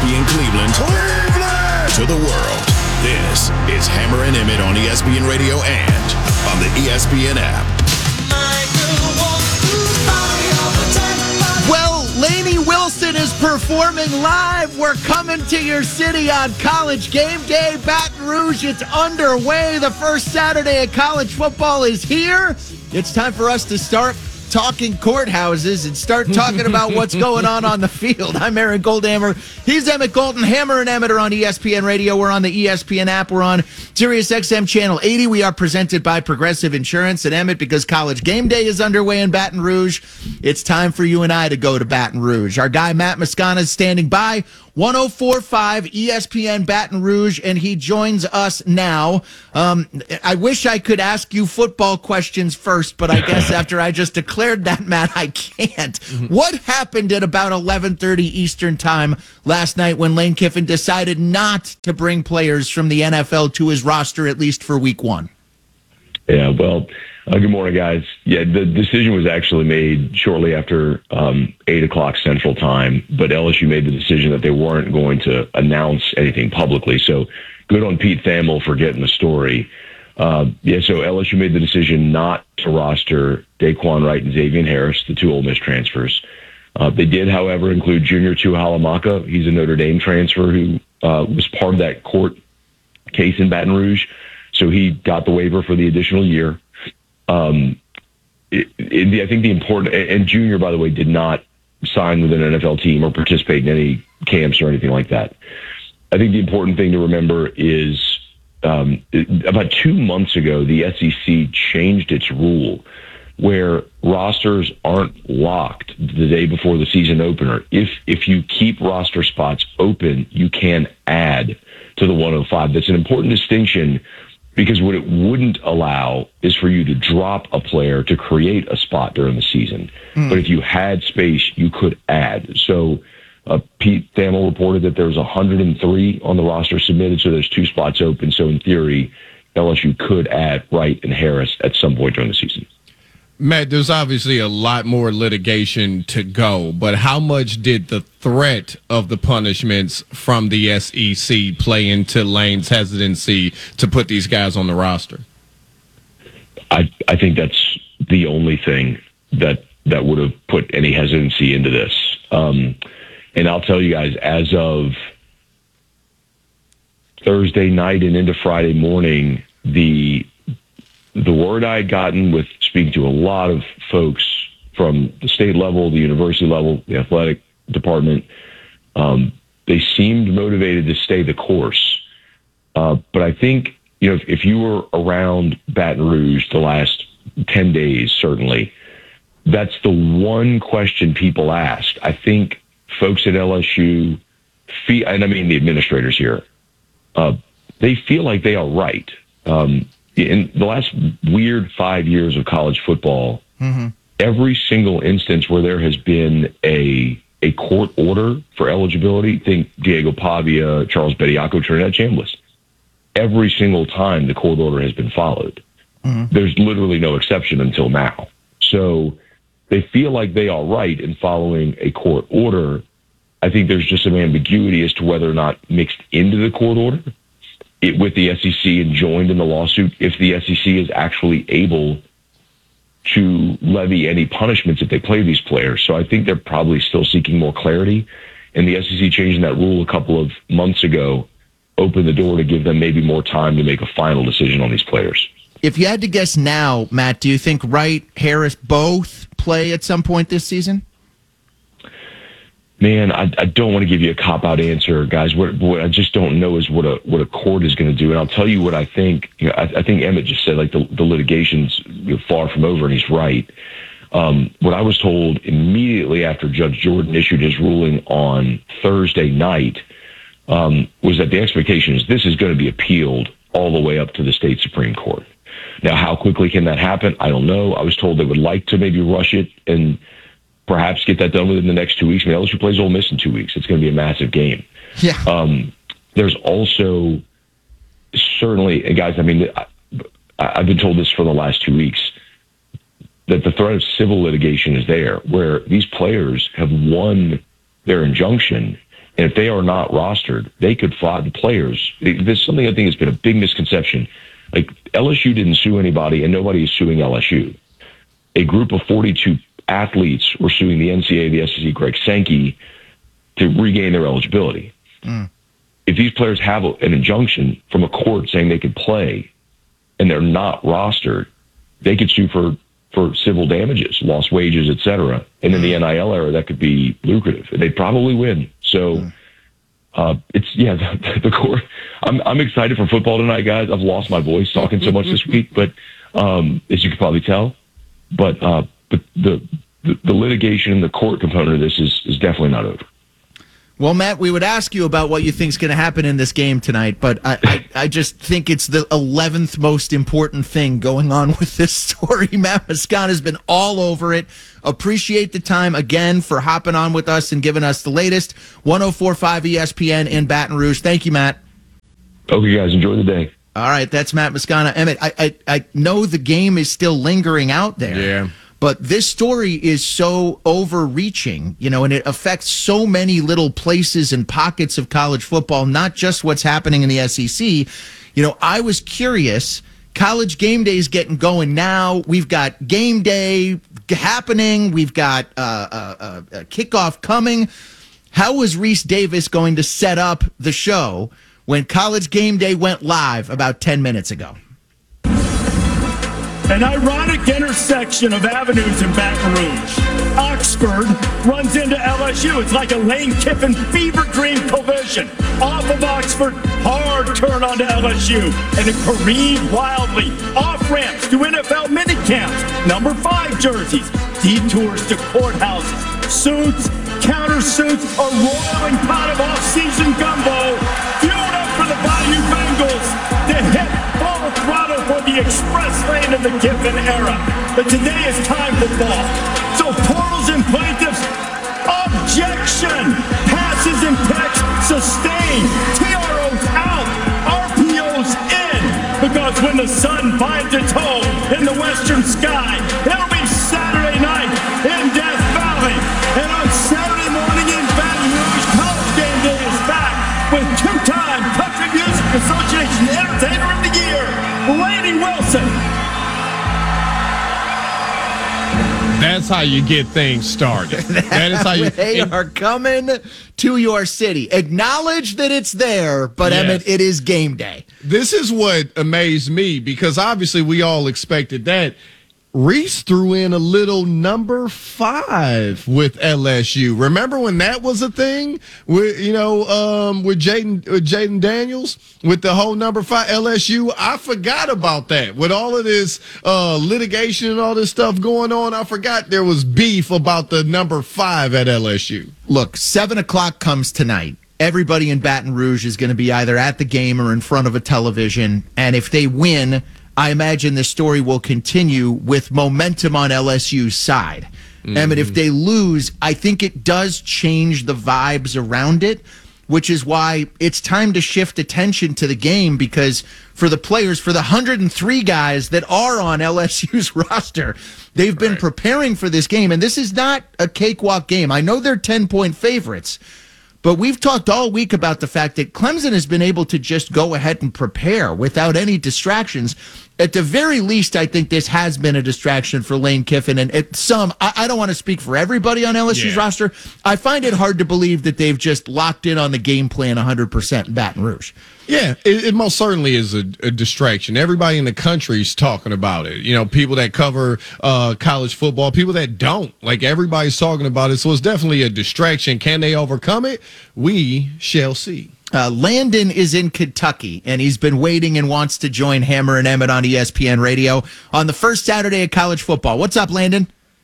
ESPN Cleveland. To the world. This is Hammer and Emmett on ESPN Radio and on the ESPN app. Well, Lainey Wilson is performing live. We're coming to your city on College Game Day. Baton Rouge, it's underway. The first Saturday of college football is here. It's time for us to start talking courthouses and start talking about what's going on the field. I'm Aaron Goldhammer. He's Emmett Golden. Hammer and Emmett are on ESPN Radio. We're on the ESPN app. We're on Sirius XM Channel 80. We are presented by Progressive Insurance. And Emmett, because College Game Day is underway in Baton Rouge, it's time for you and I to go to Baton Rouge. Our guy Matt Moscona is standing by. 104.5 ESPN Baton Rouge, and he joins us now. I wish I could ask you football questions first, but I guess after I just declared that, Matt, I can't. What happened at about 11:30 Eastern time last night when Lane Kiffin decided not to bring players from the NFL to his roster, at least for week one? Yeah, well, good morning, guys. Yeah, the decision was actually made shortly after 8 o'clock Central Time, but LSU made the decision that they weren't going to announce anything publicly. So good on Pete Thamel for getting the story. So LSU made the decision not to roster Daquan Wright and Xavier Harris, the two Ole Miss transfers. They did, however, include Junior Tuihalamaka. He's a Notre Dame transfer who was part of that court case in Baton Rouge. So he got the waiver for the additional year. I think the important, and Junior, by the way, did not sign with an NFL team or participate in any camps or anything like that. I think the important thing to remember is about 2 months ago, the SEC changed its rule where rosters aren't locked the day before the season opener. If you keep roster spots open, you can add to the 105. That's an important distinction, because what it wouldn't allow is for you to drop a player to create a spot during the season. But if you had space, you could add. So Pete Thamel reported that there's 103 on the roster submitted, so there's 2 spots open. So in theory, LSU could add Wright and Harris at some point during the season. Matt, there's obviously a lot more litigation to go, but how much did the threat of the punishments from the SEC play into Lane's hesitancy to put these guys on the roster? I think that's the only thing that would have put any hesitancy into this. And I'll tell you guys, as of Thursday night and into Friday morning, the word I had gotten with speaking to a lot of folks from the state level, the university level, the athletic department, they seemed motivated to stay the course. But I think, if you were around Baton Rouge the last 10 days, certainly, that's the one question people asked. I think folks at LSU, and I mean the administrators here, they feel like they are right. In the last weird 5 years of college football, every single instance where there has been a court order for eligibility, think Diego Pavia, Charles Bediako, Trinidad Chambliss, every single time the court order has been followed. There's literally no exception until now. So they feel like they are right in following a court order. I think there's just some ambiguity as to whether or not mixed into the court order, with the SEC and joined in the lawsuit, if the SEC is actually able to levy any punishments if they play these players. So I think they're probably still seeking more clarity. And the SEC changing that rule a couple of months ago opened the door to give them maybe more time to make a final decision on these players. If you had to guess now, Matt, do you think Wright, Harris both play at some point this season? Man, I don't want to give you a cop-out answer, guys. What I just don't know is what a court is going to do. And I'll tell you what I think. I think Emmett just said, like, the litigation's far from over, and he's right. What I was told immediately after Judge Jordan issued his ruling on Thursday night was that the expectation is this is going to be appealed all the way up to the state Supreme Court. Now, how quickly can that happen? I don't know. I was told they would like to maybe rush it and perhaps get that done within the next 2 weeks. I mean, LSU plays Ole Miss in 2 weeks. It's going to be a massive game. Yeah. There's also certainly, and guys, I mean, I've been told this for the last 2 weeks, that the threat of civil litigation is there, where these players have won their injunction And if they are not rostered, they could fly the players. This is something I think has been a big misconception. Like, LSU didn't sue anybody, and nobody is suing LSU. A group of 42 athletes were suing the NCAA, the SEC, Greg Sankey, to regain their eligibility. If these players have an injunction from a court saying they could play and they're not rostered, they could sue for civil damages, lost wages, et cetera. And in the NIL era, that could be lucrative. They'd probably win. So the court. I'm excited for football tonight, guys. I've lost my voice talking so much this week, but as you can probably tell, but the litigation and the court component of this is definitely not over. Well, Matt, we would ask you about what you think is going to happen in this game tonight, but I just think it's the 11th most important thing going on with this story. Matt Moscona has been all over it. Appreciate the time again for hopping on with us and giving us the latest. 104.5 ESPN in Baton Rouge. Thank you, Matt. Okay, guys, enjoy the day. All right, that's Matt Moscona. Emmett, I know the game is still lingering out there. Yeah. But this story is so overreaching, and it affects so many little places and pockets of college football, not just what's happening in the SEC. I was curious. College game day is getting going now. We've got game day happening. We've got a kickoff coming. How was Reese Davis going to set up the show when College game day went live about 10 minutes ago? An ironic intersection of avenues in Baton Rouge. Oxford runs into LSU. It's like a Lane Kiffin fever dream collision. Off of Oxford, hard turn onto LSU. And it careened wildly. Off ramps to NFL minicamps. Number 5 jerseys. Detours to courthouses. Suits, countersuits, a roiling pot of off-season gumbo. Fueled up for the Bayou Bengals. The hit full throttle for the express lane in the Kiffin era. But today is time for ball. So portals and plaintiffs, objection. Passes and text, sustain. TROs out, RPOs in. Because when the sun finds its home in the western sky, it'll be Saturday night in Death Valley. And on Saturday morning in Baton Rouge, College Game Day is back with 2-time Country Music Association Entertainer of the Year, Laney Wilson. That's how you get things started. That is how you. They are coming to your city. Acknowledge that it's there, but Yes. Emmett, it is game day. This is what amazed me, because obviously we all expected that. Reese threw in a little number 5 with LSU. Remember when that was a thing with Jaden Daniels with the whole number 5 LSU? I forgot about that. With all of this litigation and all this stuff going on, I forgot there was beef about the number 5 at LSU. Look, 7 o'clock comes tonight. Everybody in Baton Rouge is going to be either at the game or in front of a television. And if they win, I imagine the story will continue with momentum on LSU's side. Emmett, if they lose, I think it does change the vibes around it, which is why it's time to shift attention to the game, because for the players, for the 103 guys that are on LSU's roster, they've been preparing for this game. And this is not a cakewalk game. I know they're 10-point favorites, but we've talked all week about the fact that Clemson has been able to just go ahead and prepare without any distractions. At the very least, I think this has been a distraction for Lane Kiffin. And at some, I don't want to speak for everybody on LSU's roster. I find it hard to believe that they've just locked in on the game plan 100% in Baton Rouge. Yeah, it most certainly is a distraction. Everybody in the country is talking about it. People that cover college football, people that don't. Like, everybody's talking about it. So it's definitely a distraction. Can they overcome it? We shall see. Landon is in Kentucky, and he's been waiting and wants to join Hammer and Emmett on ESPN Radio on the first Saturday of college football. What's up, Landon?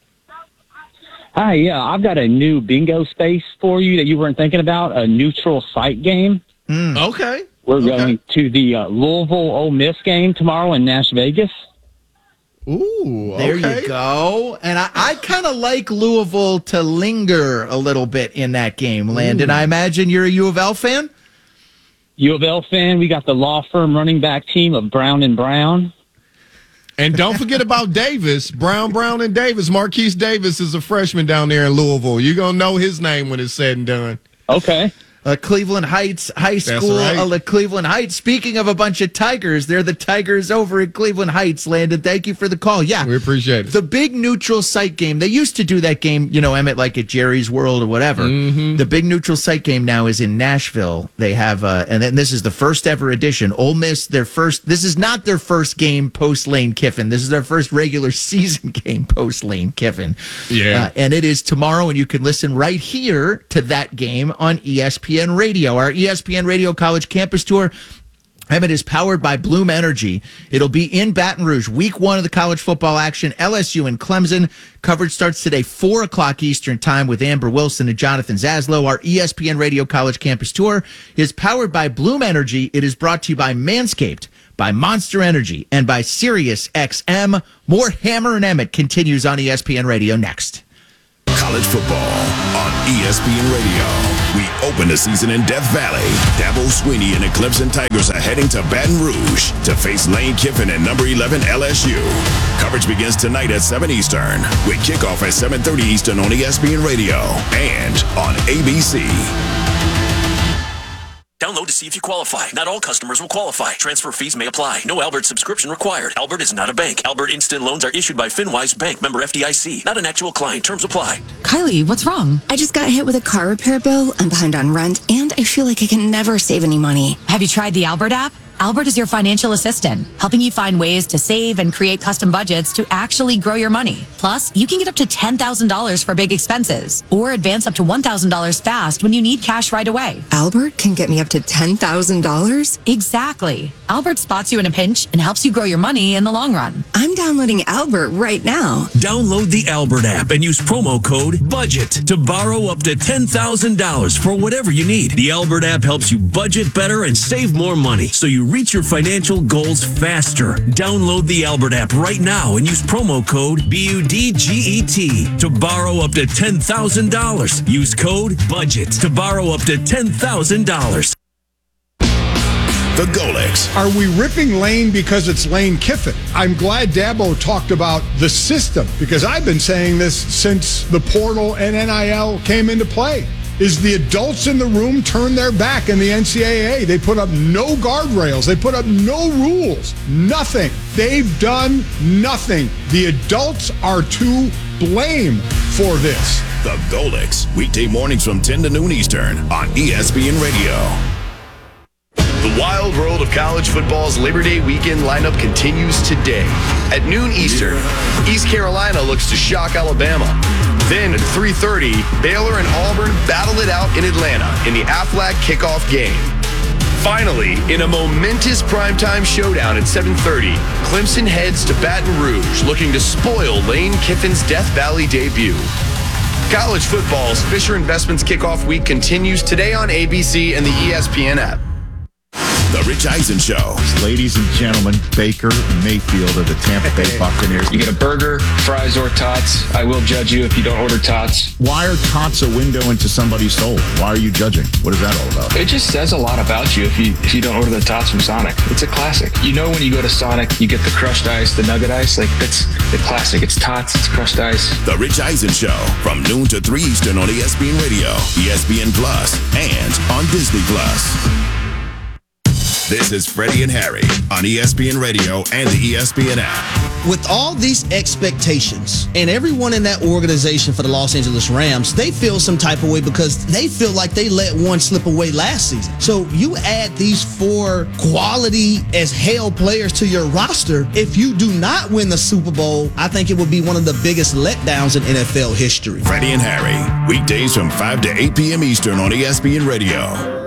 Hi, yeah, I've got a new bingo space for you that you weren't thinking about, a neutral site game. Okay. We're going to the Louisville Ole Miss game tomorrow in Nash Vegas. Ooh, There okay. you go. And I kind of like Louisville to linger a little bit in that game, Landon. I imagine you're a U of L fan? U of L fan, we got the law firm running back team of Brown and Brown. And don't forget about Davis, Brown, and Davis. Marquise Davis is a freshman down there in Louisville. You're going to know his name when it's said and done. Okay. Cleveland Heights High School. right. Cleveland Heights. Speaking of a bunch of Tigers, they're the Tigers over at Cleveland Heights, Landon. Thank you for the call. Yeah. We appreciate it. The big neutral site game. They used to do that game, Emmett, like at Jerry's World or whatever. Mm-hmm. The big neutral site game now is in Nashville. They have, and then this is the first ever edition. Ole Miss, this is not their first game post Lane Kiffin. This is their first regular season game post Lane Kiffin. Yeah. And it is tomorrow, and you can listen right here to that game on ESPN Radio. Our ESPN Radio College Campus Tour, Emmett, is powered by Bloom Energy. It'll be in Baton Rouge, week 1 of the college football action, LSU and Clemson. Coverage starts today, 4 o'clock Eastern time with Amber Wilson and Jonathan Zaslow. Our ESPN Radio College Campus Tour is powered by Bloom Energy. It is brought to you by Manscaped, by Monster Energy, and by Sirius XM. More Hammer and Emmett continues on ESPN Radio next. College football on ESPN Radio. We open the season in Death Valley. Dabo Swinney and the Clemson Tigers are heading to Baton Rouge to face Lane Kiffin and number 11 LSU. Coverage begins tonight at 7 Eastern with kickoff at 7:30 Eastern on ESPN Radio and on ABC. Download to see if you qualify. Not all customers will qualify. Transfer fees may apply. No Albert subscription required. Albert is not a bank. Albert Instant Loans are issued by FinWise Bank, member FDIC. Not an actual client. Terms apply. Kylie, what's wrong? I just got hit with a car repair bill. I'm behind on rent, and I feel like I can never save any money. Have you tried the Albert app? Albert is your financial assistant, helping you find ways to save and create custom budgets to actually grow your money. Plus, you can get up to $10,000 for big expenses or advance up to $1,000 fast when you need cash right away. Albert can get me up to $10,000? Exactly. Albert spots you in a pinch and helps you grow your money in the long run. I'm downloading Albert right now. Download the Albert app and use promo code BUDGET to borrow up to $10,000 for whatever you need. The Albert app helps you budget better and save more money so you reach your financial goals faster. Download the Albert app right now and use promo code BUDGET to borrow up to $10,000. Use code BUDGET to borrow up to $10,000. The Golics. Are we ripping Lane because it's Lane Kiffin? I'm glad Dabo talked about the system, because I've been saying this since the portal and NIL came into play. Is the adults in the room turn their back in the NCAA. They put up no guardrails. They put up no rules. Nothing. They've done nothing. The adults are to blame for this. The Golics. Weekday mornings from 10 to noon Eastern on ESPN Radio. The wild world of college football's Labor Day weekend lineup continues today. At noon Eastern, East Carolina looks to shock Alabama. Then at 3:30, Baylor and Auburn battle it out in Atlanta in the Aflac kickoff game. Finally, in a momentous primetime showdown at 7:30, Clemson heads to Baton Rouge looking to spoil Lane Kiffin's Death Valley debut. College football's Fisher Investments kickoff week continues today on ABC and the ESPN app. The Rich Eisen Show. Ladies and gentlemen, Baker Mayfield of the Tampa Bay Buccaneers. You get a burger, fries, or tots. I will judge you if you don't order tots. Why are tots a window into somebody's soul? Why are you judging? What is that all about? It just says a lot about you if you don't order the tots from Sonic. It's a classic. You know when you go to Sonic, you get the crushed ice, the nugget ice. Like, that's the classic. It's tots, it's crushed ice. The Rich Eisen Show from noon to 3 Eastern on ESPN Radio, ESPN Plus, and on Disney Plus. This is Freddie and Harry on ESPN Radio and the ESPN app. With all these expectations and everyone in that organization for the Los Angeles Rams, they feel some type of way because they feel like they let one slip away last season. So you add these 4 quality as hell players to your roster. If you do not win the Super Bowl, I think it would be one of the biggest letdowns in NFL history. Freddie and Harry, weekdays from 5 to 8 p.m. Eastern on ESPN Radio.